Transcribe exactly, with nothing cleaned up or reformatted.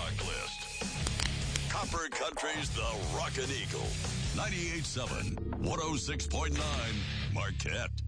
rock list. Copper Country's The Rockin' Eagle. ninety-eight point seven, one oh six point nine, Marquette.